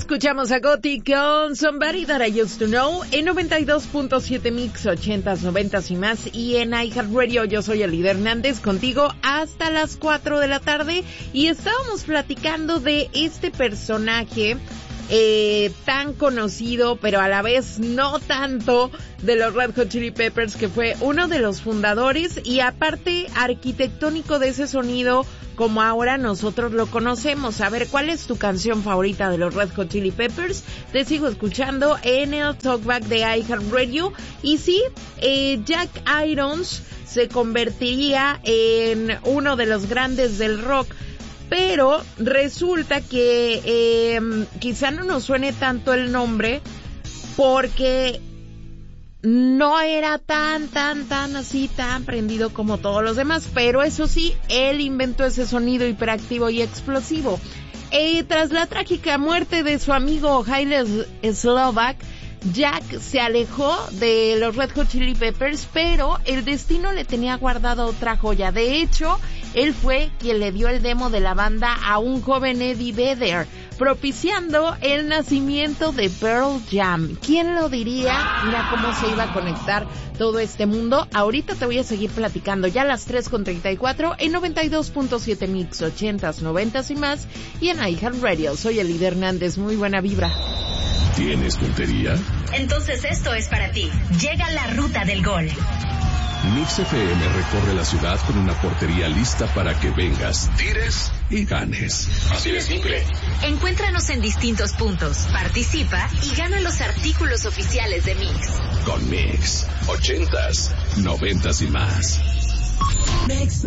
Escuchamos a Gotti con Somebody That I Used to Know en 92.7 Mix, 80s, 90s y más. Y en iHeartRadio yo soy Elida Hernández, contigo hasta las 4 de la tarde. Y estábamos platicando de este personaje tan conocido, pero a la vez no tanto, de los Red Hot Chili Peppers, que fue uno de los fundadores y aparte arquitectónico de ese sonido como ahora nosotros lo conocemos. A ver, ¿cuál es tu canción favorita de los Red Hot Chili Peppers? Te sigo escuchando en el Talkback de iHeartRadio. Y sí, Jack Irons se convertiría en uno de los grandes del rock. Pero resulta que quizá no nos suene tanto el nombre porque no era tan prendido como todos los demás. Pero eso sí, él inventó ese sonido hiperactivo y explosivo. Tras la trágica muerte de su amigo Haile Slovak, Jack se alejó de los Red Hot Chili Peppers, pero el destino le tenía guardado otra joya. De hecho, él fue quien le dio el demo de la banda a un joven Eddie Vedder, propiciando el nacimiento de Pearl Jam. ¿Quién lo diría? Mira cómo se iba a conectar todo este mundo. Ahorita te voy a seguir platicando ya a las 3:34 en 92.7 Mix, 80s, 90s y más, y en iHeartRadio. Soy Elida Hernández, muy buena vibra. ¿Tienes puntería? Entonces esto es para ti. Llega la ruta del gol. Mix FM recorre la ciudad con una portería lista para que vengas, tires y ganes. Así de simple. Encuéntranos en distintos puntos, participa y gana los artículos oficiales de Mix. Con Mix, 80s, 90s y más. Mix.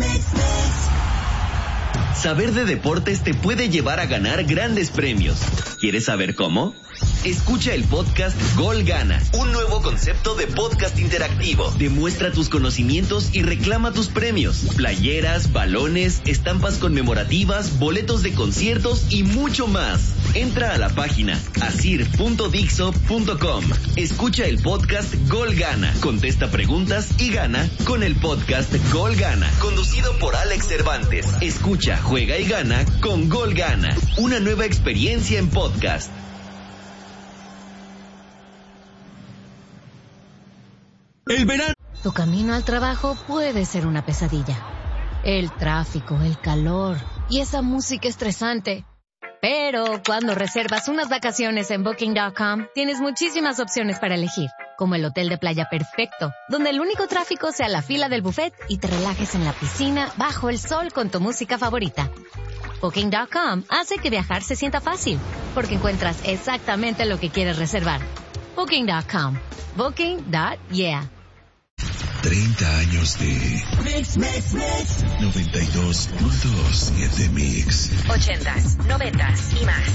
Saber de deportes te puede llevar a ganar grandes premios. ¿Quieres saber cómo? Escucha el podcast Gol Gana, un nuevo concepto de podcast interactivo. Demuestra tus conocimientos y reclama tus premios. Playeras, balones, estampas conmemorativas, boletos de conciertos y mucho más. Entra a la página asir.dixo.com. Escucha el podcast Gol Gana, contesta preguntas y gana con el podcast Gol Gana, conducido por Alex Cervantes. Escucha, juega y gana con Gol Gana, una nueva experiencia en podcast. El verano. Tu camino al trabajo puede ser una pesadilla. El tráfico, el calor y esa música estresante. Pero cuando reservas unas vacaciones en Booking.com, tienes muchísimas opciones para elegir, como el hotel de playa perfecto, donde el único tráfico sea la fila del buffet y te relajes en la piscina bajo el sol con tu música favorita. Booking.com hace que viajar se sienta fácil, porque encuentras exactamente lo que quieres reservar. Booking.com. Booking.yeah. 30 años de Mix. 92.7 Mix. 80s, 90s y más.